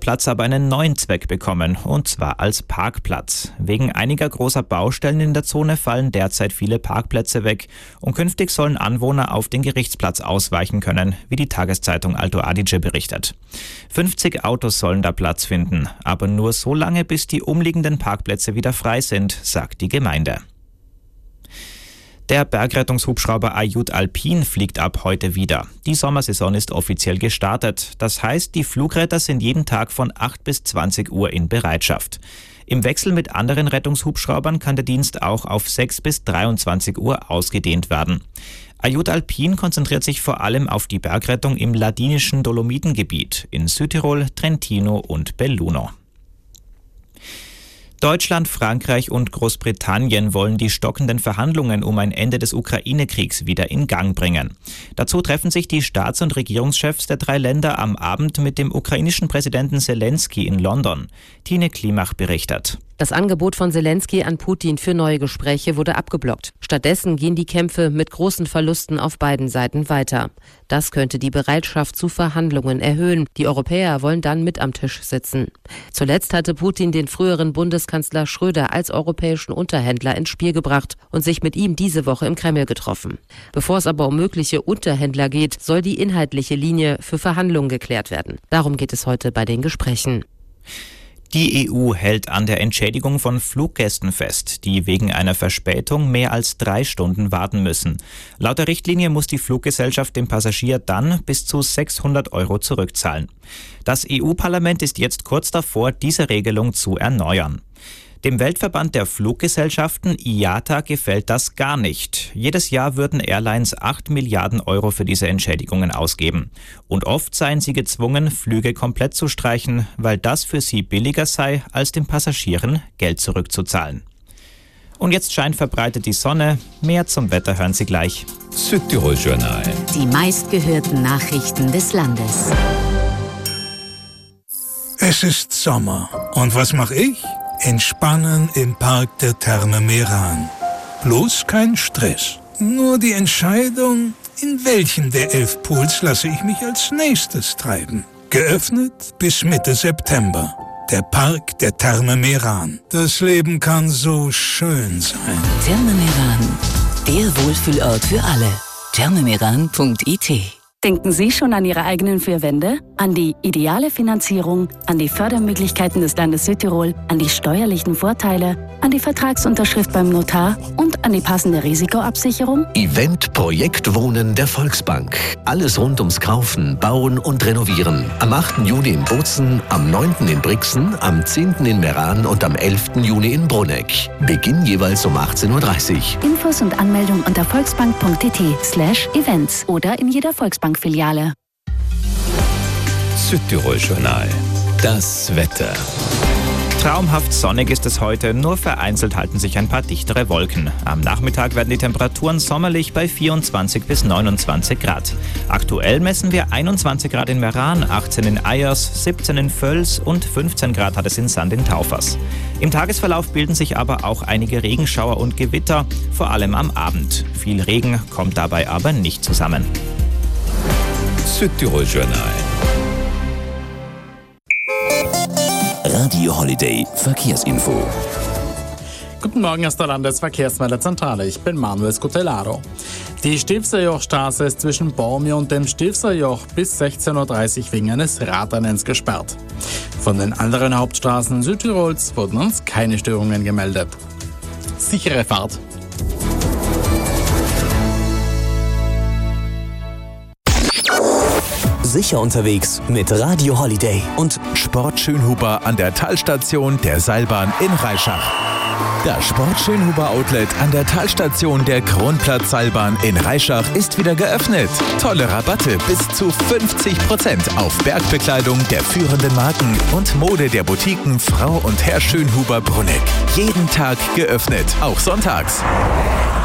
Platz aber einen neuen Zweck bekommen, und zwar als Parkplatz. Wegen einiger großer Baustellen in der Zone fallen derzeit viele Parkplätze weg und künftig sollen Anwohner auf den Gerichtsplatz ausweichen können, wie die Tageszeitung Alto Adige berichtet. 50 Autos sollen da Platz finden, aber nur so lange, bis die umliegenden Parkplätze wieder frei sind, sagt die Gemeinde. Der Bergrettungshubschrauber Ayud Alpin fliegt ab heute wieder. Die Sommersaison ist offiziell gestartet. Das heißt, die Flugretter sind jeden Tag von 8 bis 20 Uhr in Bereitschaft. Im Wechsel mit anderen Rettungshubschraubern kann der Dienst auch auf 6 bis 23 Uhr ausgedehnt werden. Ayud Alpin konzentriert sich vor allem auf die Bergrettung im ladinischen Dolomitengebiet in Südtirol, Trentino und Belluno. Deutschland, Frankreich und Großbritannien wollen die stockenden Verhandlungen um ein Ende des Ukraine-Kriegs wieder in Gang bringen. Dazu treffen sich die Staats- und Regierungschefs der 3 Länder am Abend mit dem ukrainischen Präsidenten Selenskyj in London. Tine Klimach berichtet. Das Angebot von Selenskyj an Putin für neue Gespräche wurde abgeblockt. Stattdessen gehen die Kämpfe mit großen Verlusten auf beiden Seiten weiter. Das könnte die Bereitschaft zu Verhandlungen erhöhen. Die Europäer wollen dann mit am Tisch sitzen. Zuletzt hatte Putin den früheren Bundeskanzler Schröder als europäischen Unterhändler ins Spiel gebracht und sich mit ihm diese Woche im Kreml getroffen. Bevor es aber um mögliche Unterhändler geht, soll die inhaltliche Linie für Verhandlungen geklärt werden. Darum geht es heute bei den Gesprächen. Die EU hält an der Entschädigung von Fluggästen fest, die wegen einer Verspätung mehr als 3 Stunden warten müssen. Laut der Richtlinie muss die Fluggesellschaft dem Passagier dann bis zu 600 € zurückzahlen. Das EU-Parlament ist jetzt kurz davor, diese Regelung zu erneuern. Dem Weltverband der Fluggesellschaften IATA gefällt das gar nicht. Jedes Jahr würden Airlines 8 Milliarden € für diese Entschädigungen ausgeben. Und oft seien sie gezwungen, Flüge komplett zu streichen, weil das für sie billiger sei, als den Passagieren Geld zurückzuzahlen. Und jetzt scheint verbreitet die Sonne. Mehr zum Wetter hören Sie gleich. Südtirol Journal. Die meistgehörten Nachrichten des Landes. Es ist Sommer. Und was mache ich? Entspannen im Park der Therme Meran. Bloß kein Stress. Nur die Entscheidung, in welchen der 11 Pools lasse ich mich als nächstes treiben. Geöffnet bis Mitte September. Der Park der Therme Meran. Das Leben kann so schön sein. Therme Meran, der Wohlfühlort für alle. thermemeran.it. Denken Sie schon an Ihre eigenen 4 Wände? An die ideale Finanzierung, an die Fördermöglichkeiten des Landes Südtirol, an die steuerlichen Vorteile, an die Vertragsunterschrift beim Notar und an die passende Risikoabsicherung? Event Projekt Wohnen der Volksbank. Alles rund ums Kaufen, Bauen und Renovieren. Am 8. Juni in Bozen, am 9. in Brixen, am 10. in Meran und am 11. Juni in Bruneck. Beginn jeweils um 18:30 Uhr. Infos und Anmeldung unter volksbank.it/events oder in jeder Volksbank-Filiale. Südtirol Journal. Das Wetter. Traumhaft sonnig ist es heute, nur vereinzelt halten sich ein paar dichtere Wolken. Am Nachmittag werden die Temperaturen sommerlich bei 24 bis 29 Grad. Aktuell messen wir 21 Grad in Meran, 18 in Eyers, 17 in Völs und 15 Grad hat es in Sand in Taufers. Im Tagesverlauf bilden sich aber auch einige Regenschauer und Gewitter, vor allem am Abend. Viel Regen kommt dabei aber nicht zusammen. Südtirol Journal. Radio Holiday Verkehrsinfo. Guten Morgen aus der Landesverkehrsmeldezentrale. Ich bin Manuel Scutellaro. Die Stilfserjochstraße ist zwischen Bormio und dem Stilfserjoch bis 16:30 Uhr wegen eines Radrennens gesperrt. Von den anderen Hauptstraßen Südtirols wurden uns keine Störungen gemeldet. Sichere Fahrt. Sicher unterwegs mit Radio Holiday und Sport Schönhuber an der Talstation der Seilbahn in Reischach. Das Sport Schönhuber Outlet an der Talstation der Kronplatz-Seilbahn in Reischach ist wieder geöffnet. Tolle Rabatte bis zu 50% auf Bergbekleidung der führenden Marken und Mode der Boutiquen Frau und Herr Schönhuber Bruneck. Jeden Tag geöffnet, auch sonntags.